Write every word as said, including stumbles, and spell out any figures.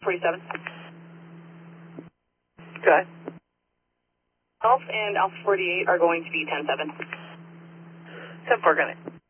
forty-seven. Okay. Alpha and Alpha forty-eight are going to be ten seven. ten four, got it.